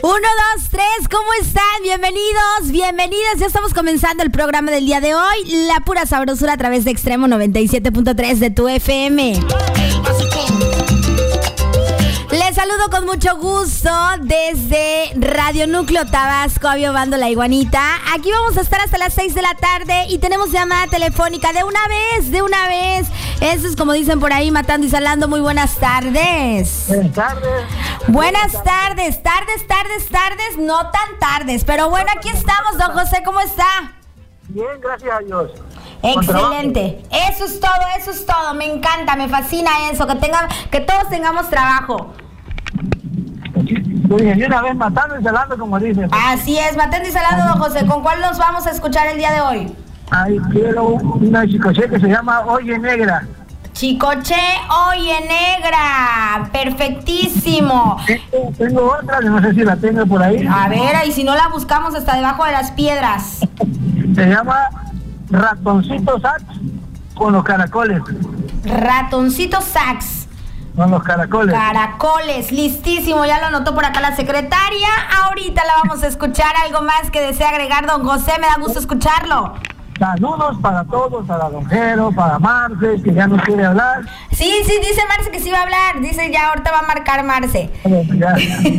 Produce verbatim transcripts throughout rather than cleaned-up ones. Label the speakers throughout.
Speaker 1: Uno, dos, tres, ¿cómo están? Bienvenidos, bienvenidas. Ya estamos comenzando el programa del día de hoy. La pura sabrosura a través de Extremo noventa y siete punto tres de tu F M. Les saludo con mucho gusto desde Radio Núcleo Tabasco, Aviovando la Iguanita. Aquí vamos a estar hasta las seis de la tarde y tenemos llamada telefónica de una vez, de una vez. Eso es como dicen por ahí, matando y salando. Muy buenas tardes.
Speaker 2: Buenas tardes.
Speaker 1: Buenas tardes, tardes, tardes, tardes, no tan tardes. Pero bueno, aquí estamos, don José, ¿cómo está?
Speaker 2: Bien, gracias a Dios.
Speaker 1: Excelente. Eso es todo, eso es todo. Me encanta, me fascina eso, que tengan, que todos tengamos trabajo.
Speaker 2: Muy bien, y una vez matando y salando, como dicen.
Speaker 1: Así es, matando y salando, don José. ¿Con cuál nos vamos a escuchar el día de hoy?
Speaker 2: Ahí quiero una chicoche que se llama Oye Negra.
Speaker 1: Chicoche Oye Negra. Perfectísimo.
Speaker 2: Tengo, tengo otra, no sé si la tengo por ahí.
Speaker 1: A ver, y si no la buscamos hasta debajo de las piedras.
Speaker 2: Se llama Ratoncito Sax con los caracoles.
Speaker 1: Ratoncito Sax.
Speaker 2: Con los caracoles.
Speaker 1: Caracoles, listísimo, ya lo anotó por acá la secretaria. Ahorita la vamos a escuchar. ¿Algo más que desea agregar, don José? Me da gusto escucharlo.
Speaker 2: Saludos para todos, para Don Jero, para Marce, que ya no quiere hablar.
Speaker 1: Sí, sí, dice Marce que sí va a hablar. Dice ya, ahorita va a marcar Marce.
Speaker 2: Bueno, ya,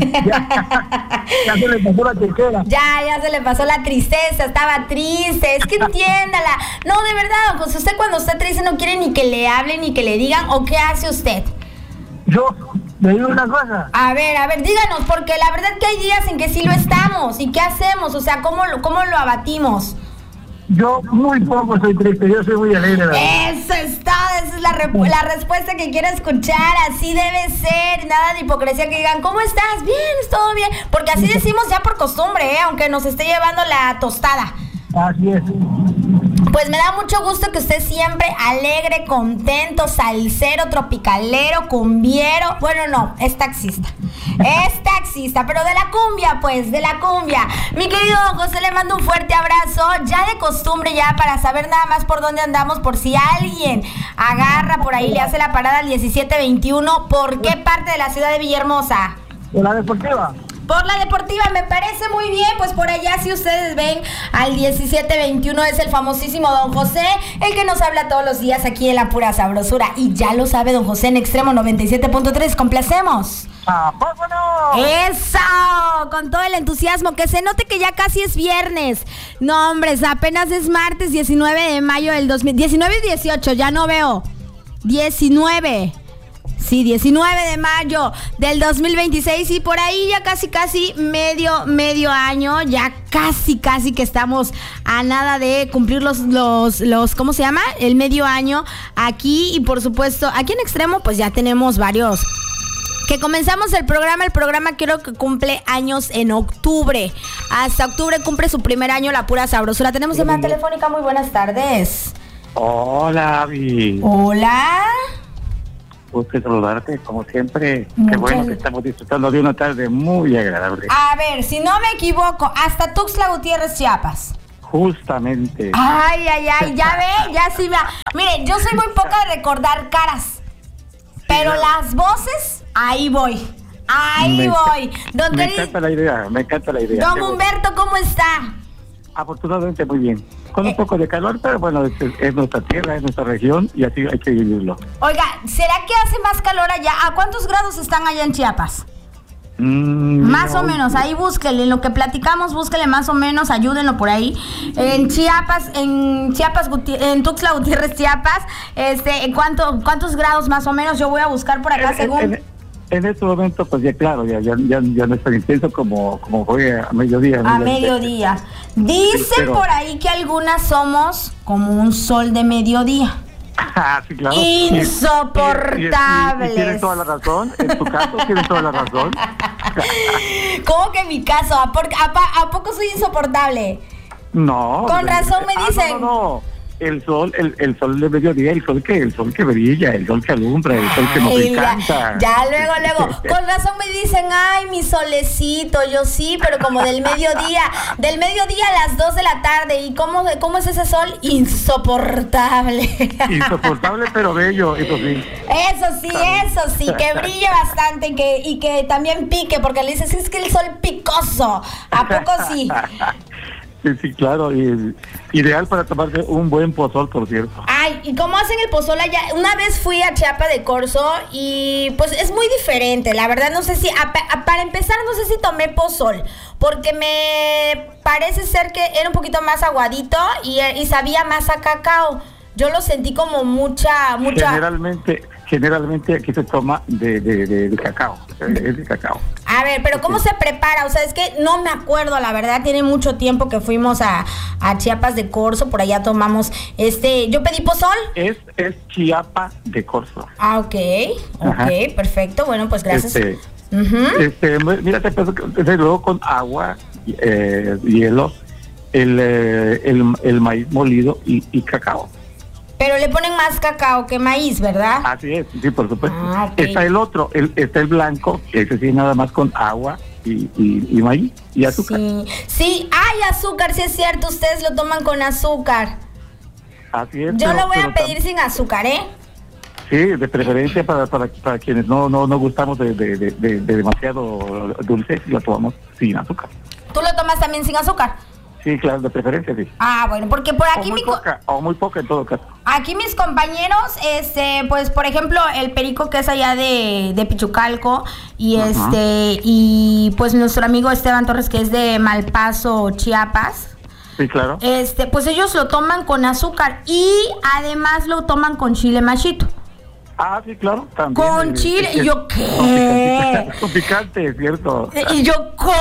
Speaker 2: ya, ya se le pasó la tercera.
Speaker 1: Ya, ya se le pasó la tristeza, estaba triste. Es que entiéndala. No, de verdad, don José, usted cuando está triste no quiere ni que le hablen ni que le digan. ¿O qué hace usted?
Speaker 2: Yo le digo una cosa.
Speaker 1: A ver, a ver, díganos, porque la verdad que hay días en que sí lo estamos. ¿Y qué hacemos? O sea, ¿cómo lo, cómo lo abatimos?
Speaker 2: Yo muy poco soy triste, yo soy muy alegre. ¿Verdad?
Speaker 1: Eso es todo, esa es la, rep- la respuesta que quiero escuchar. Así debe ser, nada de hipocresía, que digan, ¿cómo estás? Bien, es todo bien. Porque así decimos ya por costumbre, ¿eh? Aunque nos esté llevando la tostada.
Speaker 2: Así es.
Speaker 1: Pues me da mucho gusto que usted siempre alegre, contento, salsero, tropicalero, cumbiero. Bueno, no, es taxista. Es taxista, pero de la cumbia, pues, de la cumbia. Mi querido don José, le mando un fuerte abrazo. Ya de costumbre, ya para saber nada más por dónde andamos, por si alguien agarra por ahí, le hace la parada al diecisiete veintiuno. ¿Por qué parte de la ciudad de Villahermosa?
Speaker 2: ¿De la deportiva?
Speaker 1: Por la deportiva, me parece muy bien. Pues por allá, si ustedes ven al diecisiete veintiuno, es el famosísimo don José, el que nos habla todos los días aquí en La Pura Sabrosura. Y ya lo sabe don José, en Extremo noventa y siete punto tres, complacemos.
Speaker 2: ¿A poco no?
Speaker 1: ¡Eso! Con todo el entusiasmo, que se note que ya casi es viernes. No, hombres, apenas es martes diecinueve de mayo del dos mil... diecinueve y dieciocho, ya no veo. diecinueve. Sí, diecinueve de mayo del dos mil veintiséis, y por ahí ya casi, casi medio, medio año, ya casi, casi que estamos a nada de cumplir los, los, los, ¿cómo se llama? El medio año aquí, y por supuesto, aquí en Extremo, pues ya tenemos varios. Que comenzamos el programa, el programa creo que cumple años en octubre. Hasta octubre cumple su primer año La Pura Sabrosura. Tenemos llamada telefónica, muy buenas tardes.
Speaker 3: Hola, Avi.
Speaker 1: Hola.
Speaker 3: Gusto saludarte, como siempre.
Speaker 1: Muchas
Speaker 3: Qué bueno que estamos disfrutando de una tarde muy agradable.
Speaker 1: A ver, si no me equivoco, hasta Tuxtla Gutiérrez, Chiapas.
Speaker 3: Justamente.
Speaker 1: Ay, ay, ay, ya ve, ya sí va. Miren, yo soy muy poca de recordar caras, pero
Speaker 3: claro.
Speaker 1: Las voces, ahí voy. Ahí
Speaker 3: me
Speaker 1: voy. Don
Speaker 3: me
Speaker 1: querido,
Speaker 3: encanta la idea, me encanta la idea.
Speaker 1: don
Speaker 3: Qué
Speaker 1: Humberto,
Speaker 3: bueno.
Speaker 1: ¿cómo está?
Speaker 3: Afortunadamente muy bien. Con
Speaker 1: Eh.
Speaker 3: un poco de calor, pero bueno, es, es nuestra tierra, es nuestra región y así hay que vivirlo.
Speaker 1: Oiga, ¿será que hace más calor allá? ¿A cuántos grados están allá en Chiapas?
Speaker 3: Mm,
Speaker 1: Más
Speaker 3: no,
Speaker 1: o menos, ahí búsquele, en lo que platicamos, búsquele más o menos, ayúdenlo por ahí. En Chiapas, en Chiapas, Guti- en Tuxtla Gutiérrez, Chiapas, este, ¿en cuánto, cuántos grados más o menos? Yo voy a buscar por acá
Speaker 3: En,
Speaker 1: según...
Speaker 3: en, en este momento, pues ya claro, ya, ya, ya, ya no es tan intenso como, como fue a mediodía.
Speaker 1: A mediodía. Dicen
Speaker 3: pero-
Speaker 1: por ahí que algunas somos como un sol de mediodía.
Speaker 3: Ah, sí, claro.
Speaker 1: Insoportables.
Speaker 3: Y, y, y, y tienes toda la razón, en tu caso tienes toda la razón.
Speaker 1: ¿Cómo que en mi caso? ¿A, por- a pa- ¿A poco soy insoportable?
Speaker 3: No.
Speaker 1: Con razón me
Speaker 3: Ah,
Speaker 1: dicen.
Speaker 3: no, no, no. el sol, el, el sol de mediodía, el sol que, el sol que brilla, el sol que alumbra, el sol que nos
Speaker 1: Ay,
Speaker 3: encanta.
Speaker 1: Ya, ya luego, luego, con razón me dicen, ay, mi solecito, yo sí, pero como del mediodía, del mediodía a las dos de la tarde, ¿y cómo, cómo es ese sol? Insoportable.
Speaker 3: Insoportable, pero bello, eso sí.
Speaker 1: Eso sí, eso sí, que brille bastante y que, y que también pique, porque le dices, es que el sol picoso, ¿a poco sí?
Speaker 3: Sí, sí, claro, y ideal para tomarse un buen pozol, por cierto.
Speaker 1: Ay, ¿y cómo hacen el pozol allá? Una vez fui a Chiapa de Corzo y pues es muy diferente, la verdad no sé si, a, a, para empezar no sé si tomé pozol, porque me parece ser que era un poquito más aguadito y, y sabía más a cacao. Yo lo sentí como mucha, mucha...
Speaker 3: Generalmente, generalmente aquí se toma de, de, de, de cacao, es de cacao.
Speaker 1: A ver, pero ¿cómo
Speaker 3: Sí.
Speaker 1: se prepara? O sea, es que no me acuerdo, la verdad, tiene mucho tiempo que fuimos a, a Chiapas de Corzo, por allá tomamos, este, yo pedí pozol.
Speaker 3: Es, es Chiapa de Corzo.
Speaker 1: Ah, ok, ok,
Speaker 3: Ajá.
Speaker 1: perfecto, bueno, pues gracias.
Speaker 3: Este,
Speaker 1: Ujú.
Speaker 3: este, mira, te paso que- desde luego con agua, eh, hielo, el, eh, el, el maíz molido y, y cacao.
Speaker 1: Pero le ponen más cacao que maíz, ¿verdad?
Speaker 3: Así es, sí, por supuesto.
Speaker 1: Ah, ok.
Speaker 3: Está el otro, el, está el blanco, ese sí, nada más con agua y, y, y maíz y azúcar.
Speaker 1: Sí, sí, hay azúcar, sí es cierto, ustedes lo toman con azúcar.
Speaker 3: Así es.
Speaker 1: Yo
Speaker 3: pero-
Speaker 1: lo voy a
Speaker 3: pero
Speaker 1: pedir
Speaker 3: tam-
Speaker 1: sin azúcar, ¿eh?
Speaker 3: Sí, de preferencia para, para, para quienes no, no, no gustamos de, de, de, de- de demasiado dulce, lo tomamos sin azúcar.
Speaker 1: ¿Tú lo tomas también sin azúcar?
Speaker 3: Sí, claro, de preferencia, sí.
Speaker 1: Ah, bueno, porque por
Speaker 3: O
Speaker 1: aquí
Speaker 3: muy
Speaker 1: mi... co-
Speaker 3: poca, o muy poca en todo caso.
Speaker 1: Aquí mis compañeros, este, pues por ejemplo, el Perico que es allá de, de Pichucalco y
Speaker 3: Ajá.
Speaker 1: este, y pues nuestro amigo Esteban Torres que es de Malpaso, Chiapas,
Speaker 3: Sí, claro.
Speaker 1: este, pues ellos lo toman con azúcar y además lo toman con chile machito.
Speaker 3: Ah, sí, claro, también.
Speaker 1: Con
Speaker 3: eh,
Speaker 1: chile,
Speaker 3: es
Speaker 1: ¿y
Speaker 3: que-
Speaker 1: yo qué?
Speaker 3: Con picante, con picante, es cierto.
Speaker 1: Y yo, ¿cómo?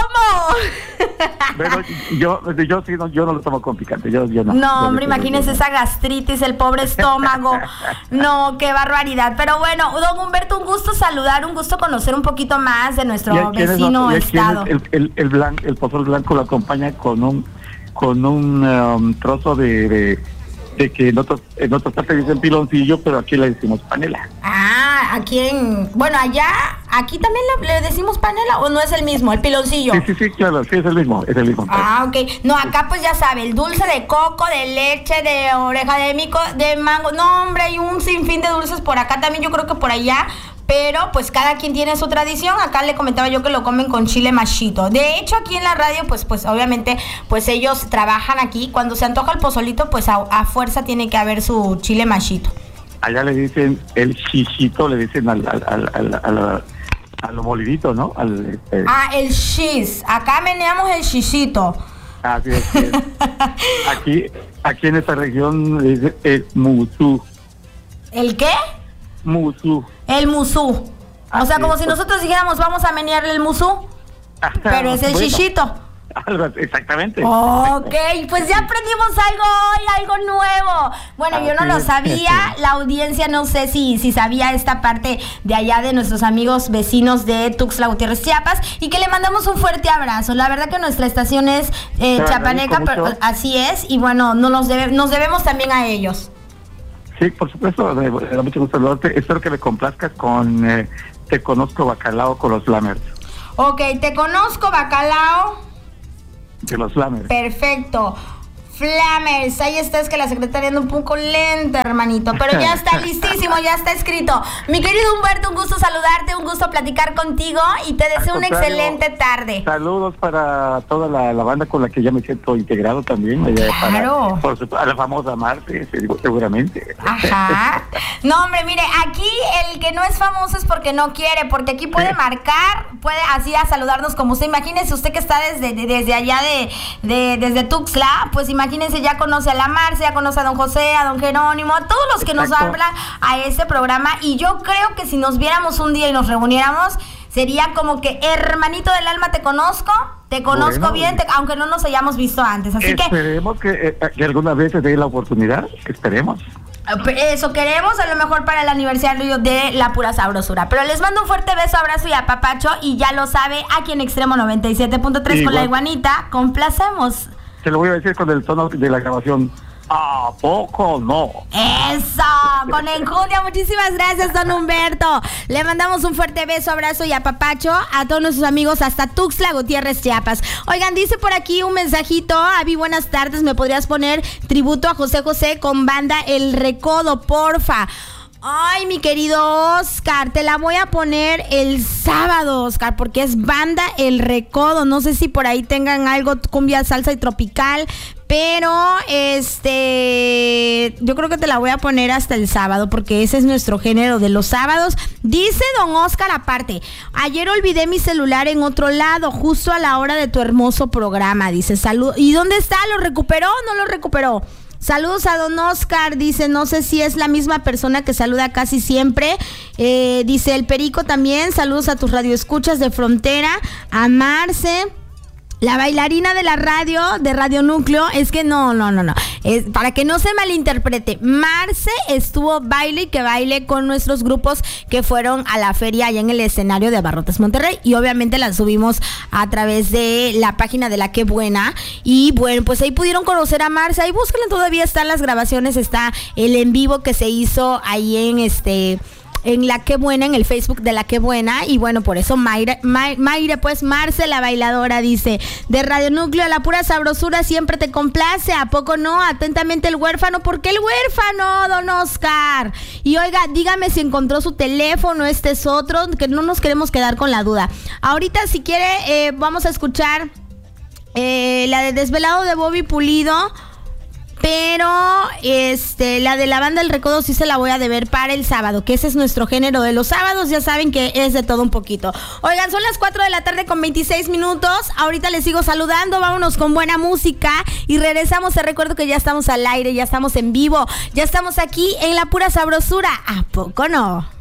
Speaker 3: Pero yo, yo sí, no, yo no lo tomo con picante, yo, yo no.
Speaker 1: No,
Speaker 3: Yo
Speaker 1: hombre,
Speaker 3: yo-
Speaker 1: imagínese esa gastritis, el pobre estómago. No, qué barbaridad. Pero bueno, don Humberto, un gusto saludar, un gusto conocer un poquito más de nuestro
Speaker 3: ¿Y a quiénes
Speaker 1: vecino
Speaker 3: no- y a quiénes
Speaker 1: estado.
Speaker 3: El, el, el, blan- el pozol blanco lo acompaña con un con un um, trozo de, de, de que en otros en otras partes dicen piloncillo, pero aquí le decimos panela.
Speaker 1: Ah, aquí en... Bueno, allá, aquí también le, le decimos panela, ¿o no es el mismo, el piloncillo?
Speaker 3: Sí, sí, sí, claro, sí, es el mismo, es el mismo.
Speaker 1: Ah, ok. No, acá pues ya sabe, el dulce de coco, de leche, de oreja de mico, de mango. No, hombre, hay un sinfín de dulces por acá también, yo creo que por allá. Pero pues cada quien tiene su tradición. Acá le comentaba yo que lo comen con chile machito. De hecho, aquí en la radio, pues, pues obviamente, pues ellos trabajan aquí. Cuando se antoja el pozolito, pues a, a fuerza tiene que haber su chile machito.
Speaker 3: Allá le dicen el chichito, le dicen al, al, al, al, al- a lo molidito, ¿no? Al, este,
Speaker 1: Ah, el shish. Acá meneamos el shishito.
Speaker 3: así es, así es. Aquí, aquí en esta región le dicen el musú,
Speaker 1: ¿El qué?
Speaker 3: musú.
Speaker 1: El musú. O sea,
Speaker 3: Así
Speaker 1: como
Speaker 3: es,
Speaker 1: si
Speaker 3: pues.
Speaker 1: nosotros dijéramos vamos a menearle el musú, pero es el
Speaker 3: Bueno,
Speaker 1: shishito.
Speaker 3: algo así, exactamente.
Speaker 1: Ok, pues ya aprendimos algo hoy, algo nuevo. Bueno, yo no
Speaker 3: Así
Speaker 1: lo
Speaker 3: es.
Speaker 1: sabía, la audiencia no sé si, si sabía esta parte de allá de nuestros amigos vecinos de Tuxtla Gutiérrez, Chiapas, y que le mandamos un fuerte abrazo. La verdad que nuestra estación es eh,
Speaker 3: Te
Speaker 1: chapaneca,
Speaker 3: agradezco
Speaker 1: pero
Speaker 3: mucho.
Speaker 1: así es, y bueno, no nos, debe, nos debemos también a ellos.
Speaker 3: Sí, por supuesto, me me da mucho gusto saludarte. Espero que me complazcas con eh, Te Conozco Bacalao con los Flamers.
Speaker 1: Ok, te conozco, bacalao.
Speaker 3: De los Flamers.
Speaker 1: Perfecto. Flamers, ahí está, es que la secretaria anda un poco lenta, hermanito, pero ya está listísimo, ya está escrito. Mi querido Humberto, un gusto saludarte, un gusto platicar contigo y te deseo
Speaker 3: Al
Speaker 1: una
Speaker 3: contrario,
Speaker 1: excelente tarde.
Speaker 3: Saludos para toda la, la banda con la que ya me siento integrado también. eh,
Speaker 1: Claro.
Speaker 3: Para, por supuesto, a la famosa Marte, digo, seguramente.
Speaker 1: Ajá. No, hombre, mire, aquí el que no es famoso es porque no quiere, porque aquí puede marcar, puede así a saludarnos como usted. Imagínese usted que está desde, de- desde allá de, de desde Tuxtla, pues imagínense, ya conoce a la Marce, ya conoce a don José, a don Jerónimo, a todos los que nos
Speaker 3: Exacto.
Speaker 1: hablan a este programa. Y yo creo que si nos viéramos un día y nos reuniéramos, sería como que, hermanito del alma, te conozco, te conozco
Speaker 3: Bueno.
Speaker 1: bien, te- aunque no nos hayamos visto antes. Así que
Speaker 3: Esperemos que, eh, que alguna vez se dé la oportunidad, esperemos.
Speaker 1: eso queremos, a lo mejor para el aniversario de La Pura Sabrosura. Pero les mando un fuerte beso, abrazo y apapacho. Y ya lo sabe, aquí en Extremo noventa y siete punto tres con
Speaker 3: Igual.
Speaker 1: la iguanita, complacemos.
Speaker 3: Se lo voy a decir con el tono de la grabación. ¿A poco no?
Speaker 1: Eso, con enjundia. Muchísimas gracias, don Humberto. Le mandamos un fuerte beso, abrazo y apapacho a todos nuestros amigos hasta Tuxtla Gutiérrez, Chiapas. Oigan, dice por aquí un mensajito. Avi, buenas tardes, ¿me podrías poner tributo a José José con banda El Recodo, porfa? Ay, mi querido Oscar, te la voy a poner el sábado, Oscar, porque es banda El Recodo. No sé si por ahí tengan algo, cumbia, salsa y tropical, pero este, yo creo que te la voy a poner hasta el sábado, porque ese es nuestro género de los sábados. Dice don Oscar aparte, ayer olvidé mi celular en otro lado, justo a la hora de tu hermoso programa. Dice, salud. ¿Y dónde está? ¿Lo recuperó o no lo recuperó? Saludos a don Oscar, dice, no sé si es la misma persona que saluda casi siempre. Eh, dice el Perico también, saludos a tus radioescuchas de Frontera, a Marce. La bailarina de la radio, de Radio Núcleo, es que no, no, no, no. Es, para que no se malinterprete, Marce estuvo baile y que baile con nuestros grupos que fueron a la feria allá en el escenario de Abarrotes Monterrey. Y obviamente la subimos a través de la página de La Qué Buena. Y bueno, pues ahí pudieron conocer a Marce. Ahí búsquenla, todavía están las grabaciones, está el en vivo que se hizo ahí en este... en La Qué Buena, en el Facebook de La Qué Buena. Y bueno, por eso Mayre, Mayre, Mayre pues Marce, la bailadora, dice, de Radio Núcleo, la pura sabrosura siempre te complace, ¿a poco no? Atentamente el huérfano. ¿Por qué el huérfano, don Oscar? Y oiga, dígame si encontró su teléfono, este es otro, que no nos queremos quedar con la duda. Ahorita, si quiere, eh, vamos a escuchar eh, la de Desvelado de Bobby Pulido. Pero este, la de la banda El Recodo sí se la voy a deber para el sábado, que ese es nuestro género de los sábados. Ya saben que es de todo un poquito. Oigan, son las cuatro de la tarde con veintiséis minutos. Ahorita les sigo saludando. Vámonos con buena música y regresamos. Te recuerdo que ya estamos al aire, ya estamos en vivo, ya estamos aquí en La Pura Sabrosura. ¿A poco no?